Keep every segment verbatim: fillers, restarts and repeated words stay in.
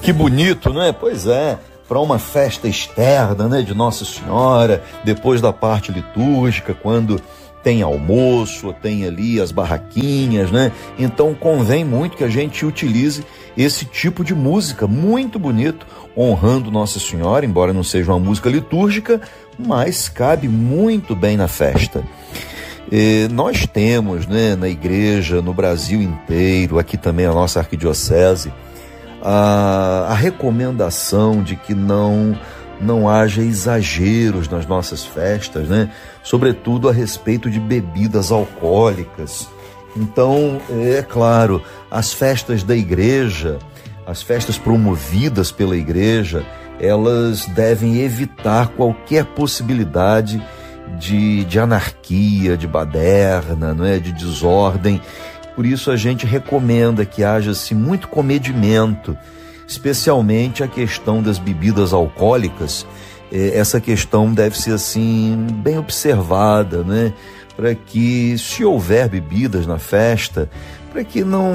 Que bonito, né? Pois é, para uma festa externa, né, de Nossa Senhora, depois da parte litúrgica, quando tem almoço, tem ali as barraquinhas, né? Então convém muito que a gente utilize esse tipo de música, muito bonito, honrando Nossa Senhora, embora não seja uma música litúrgica, mas cabe muito bem na festa. E nós temos, né, na igreja, no Brasil inteiro, aqui também a nossa arquidiocese, a, a recomendação de que não, não haja exageros nas nossas festas, né? Sobretudo a respeito de bebidas alcoólicas. Então, é claro, as festas da igreja, as festas promovidas pela igreja, elas devem evitar qualquer possibilidade de, de anarquia, de baderna, não é? De desordem. Por isso a gente recomenda que haja-se muito comedimento, especialmente a questão das bebidas alcoólicas. Essa questão deve ser assim bem observada, né? Para que, se houver bebidas na festa, para que não,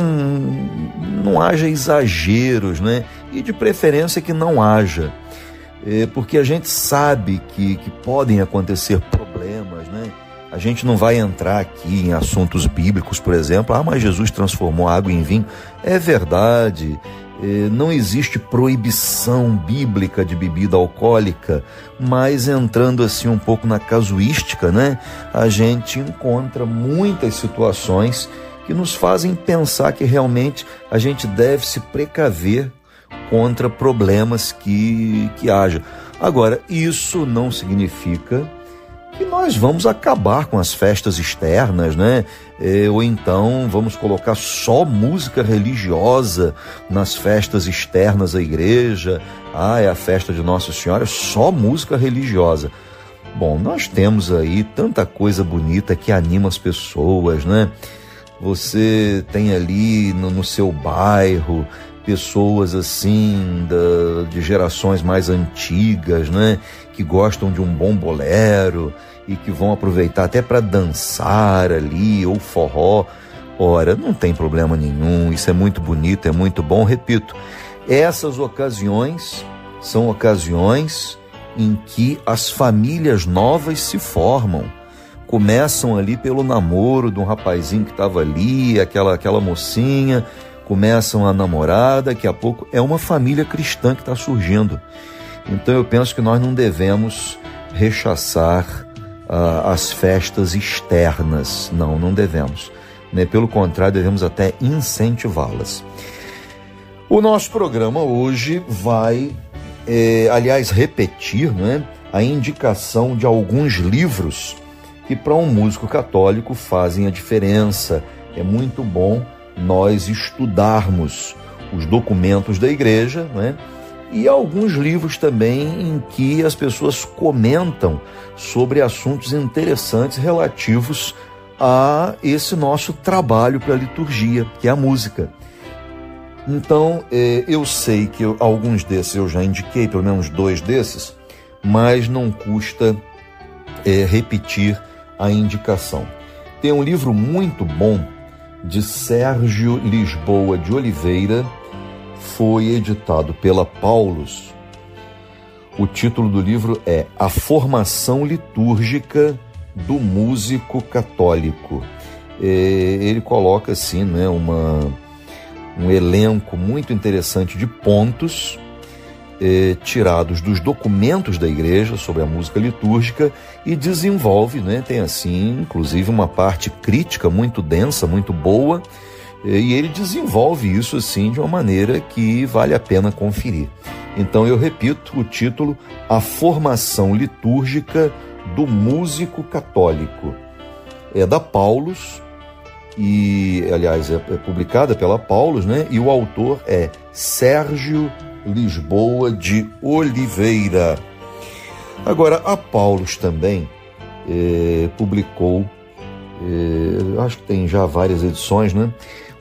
não haja exageros, né? E de preferência que não haja, é, porque a gente sabe que, que podem acontecer problemas, né? A gente não vai entrar aqui em assuntos bíblicos, por exemplo, ah, mas Jesus transformou água em vinho. É verdade, é, não existe proibição bíblica de bebida alcoólica, mas entrando assim um pouco na casuística, né? A gente encontra muitas situações que nos fazem pensar que realmente a gente deve se precaver contra problemas que, que haja. Agora, isso não significa que nós vamos acabar com as festas externas, né? É, ou então vamos colocar só música religiosa nas festas externas da igreja. Ah, é a festa de Nossa Senhora, só música religiosa. Bom, nós temos aí tanta coisa bonita que anima as pessoas, né? Você tem ali no, no seu bairro pessoas assim da, de gerações mais antigas, né? Que gostam de um bom bolero e que vão aproveitar até para dançar ali, ou forró. Ora, não tem problema nenhum, isso é muito bonito, é muito bom. Repito, essas ocasiões são ocasiões em que as famílias novas se formam. Começam ali pelo namoro de um rapazinho que estava ali, aquela, aquela mocinha, começam a namorar, daqui a pouco é uma família cristã que está surgindo. Então eu penso que nós não devemos rechaçar uh, as festas externas, não, não devemos, né? Pelo contrário, devemos até incentivá-las. O nosso programa hoje vai, eh, aliás, repetir, né, a indicação de alguns livros que para um músico católico fazem a diferença. É muito bom nós estudarmos os documentos da igreja, né? E alguns livros também em que as pessoas comentam sobre assuntos interessantes relativos a esse nosso trabalho para a liturgia, que é a música. Então, eu sei que eu, alguns desses eu já indiquei, pelo menos dois desses, mas não custa é, repetir a indicação. Tem um livro muito bom de Sérgio Lisboa de Oliveira, foi editado pela Paulus. O título do livro é A Formação Litúrgica do Músico Católico. É, ele coloca assim, né, uma, um elenco muito interessante de pontos é, tirados dos documentos da igreja sobre a música litúrgica e desenvolve, né, tem assim, inclusive uma parte crítica muito densa, muito boa, e ele desenvolve isso assim de uma maneira que vale a pena conferir. Então eu repito o título, A Formação Litúrgica do Músico Católico. É da Paulus, e aliás é, é publicada pela Paulus, né? E o autor é Sérgio Lisboa de Oliveira. Agora, a Paulus também é, publicou, é, acho que tem já várias edições, né?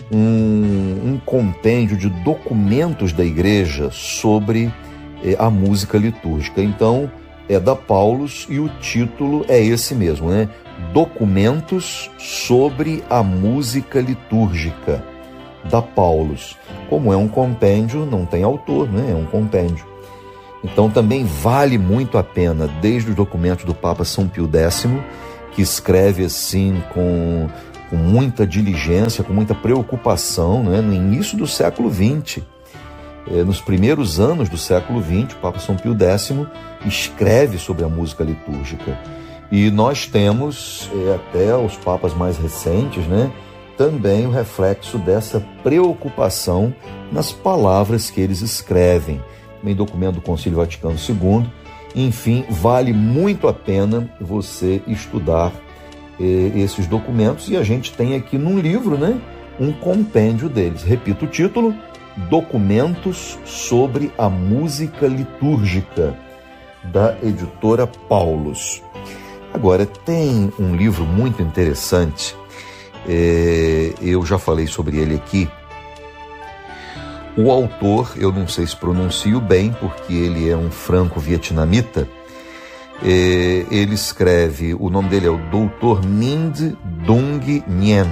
Um, um compêndio de documentos da igreja sobre eh, a música litúrgica. Então, é da Paulus e o título é esse mesmo, né? Documentos sobre a música litúrgica. da Paulus. Como é um compêndio, não tem autor, né? É um compêndio. Então também vale muito a pena, desde os documentos do Papa São Pio Décimo, que escreve assim com, com muita diligência, com muita preocupação, né? No início do século vinte, eh, nos primeiros anos do século vinte, o Papa São Pio Décimo escreve sobre a música litúrgica. E nós temos, eh, até os papas mais recentes, né? Também o reflexo dessa preocupação nas palavras que eles escrevem. Em documento do Concílio Vaticano segundo. Enfim, vale muito a pena você estudar eh, esses documentos, e a gente tem aqui num livro, né, um compêndio deles. Repito o título: Documentos sobre a Música Litúrgica, da editora Paulus. Agora, tem um livro muito interessante, eh, eu já falei sobre ele aqui. O autor, eu não sei se pronuncio bem, porque ele é um franco-vietnamita. É, ele escreve, o nome dele é o doutor Minh Dung Nguyen.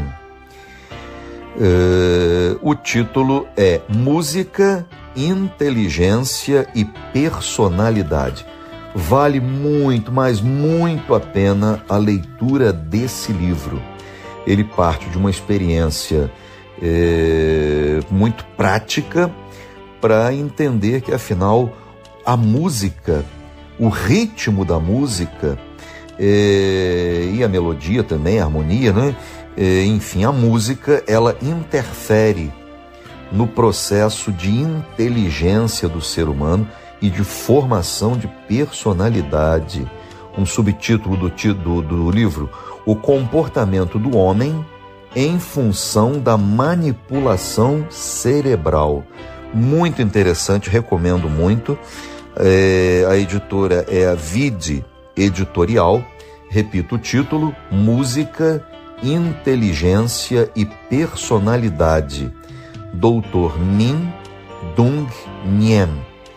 É, o título é Música, Inteligência e Personalidade. Vale muito, mas muito a pena a leitura desse livro. Ele parte de uma experiência É, muito prática, para entender que, afinal, a música, o ritmo da música é, e a melodia também, a harmonia, né? É, enfim, a música, ela interfere no processo de inteligência do ser humano e de formação de personalidade. Um subtítulo do, do, do livro: O Comportamento do Homem em Função da Manipulação Cerebral. Muito interessante, recomendo muito. É, a editora é a Vide Editorial. Repito o título: Música, Inteligência e Personalidade, doutor Minh Dung Nguyen.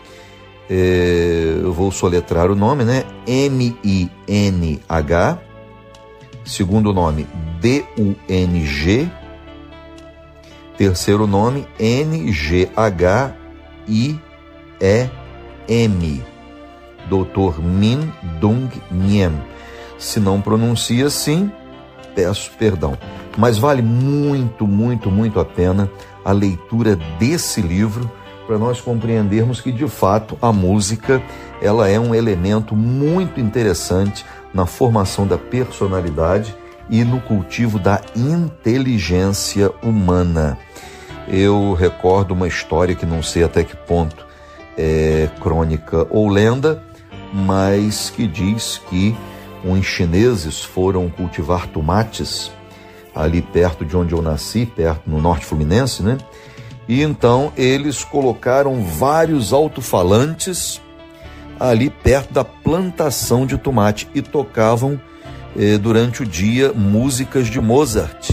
É, eu vou soletrar o nome, né? M I N H, segundo nome D U N G, terceiro nome N G H I E M, doutor Minh Dung Nguyen. Se não pronuncia assim, peço perdão. Mas vale muito, muito, muito a pena a leitura desse livro, para nós compreendermos que, de fato, a música, ela é um elemento muito interessante na formação da personalidade e no cultivo da inteligência humana. Eu recordo uma história que não sei até que ponto é crônica ou lenda, mas que diz que uns chineses foram cultivar tomates ali perto de onde eu nasci, perto no norte fluminense, né? E então eles colocaram vários alto-falantes ali perto da plantação de tomate e tocavam eh, durante o dia músicas de Mozart.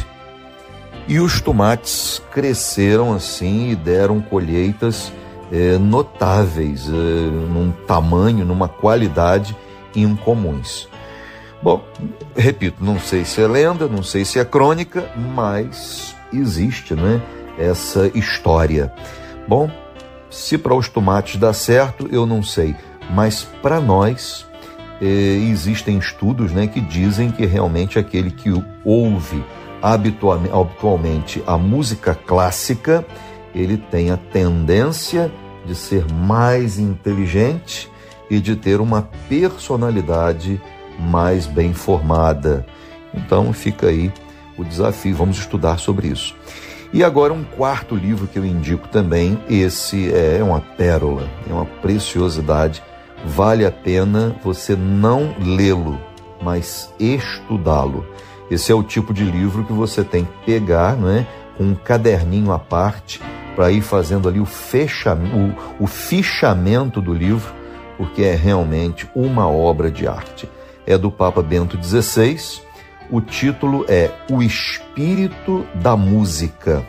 E os tomates cresceram assim e deram colheitas eh, notáveis, eh, num tamanho, numa qualidade incomuns. Bom, repito, não sei se é lenda, não sei se é crônica, mas existe, né, essa história. Bom, se para os tomates dá certo, eu não sei, mas para nós eh, existem estudos, né, que dizem que realmente aquele que ouve habitualmente, habitualmente a música clássica, ele tem a tendência de ser mais inteligente e de ter uma personalidade mais bem formada. Então fica aí o desafio, vamos estudar sobre isso. E agora um quarto livro que eu indico também, esse é uma pérola, é uma preciosidade, vale a pena você não lê-lo, mas estudá-lo. Esse é o tipo de livro que você tem que pegar, né, com um caderninho à parte, para ir fazendo ali o, fecha, o, o fichamento do livro, porque é realmente uma obra de arte. É do Papa Bento dezesseis, o título é O Espírito da Música.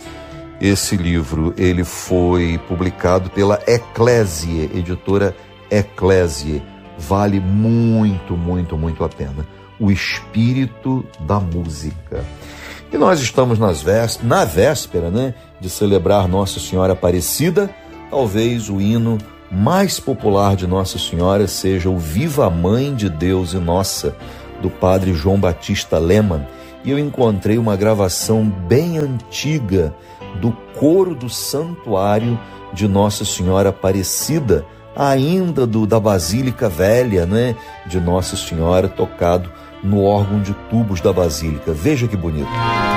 Esse livro ele foi publicado pela Ecclesiae, editora Ecclesiae. Vale muito, muito, muito a pena. O Espírito da Música. E nós estamos nas vésp- na véspera, né, de celebrar Nossa Senhora Aparecida. Talvez o hino mais popular de Nossa Senhora seja o Viva Mãe de Deus e Nossa, do padre João Batista Lehmann. E eu encontrei uma gravação bem antiga do coro do santuário de Nossa Senhora Aparecida, ainda do, da Basílica Velha, né, de Nossa Senhora, tocado no órgão de tubos da Basílica. Veja que bonito.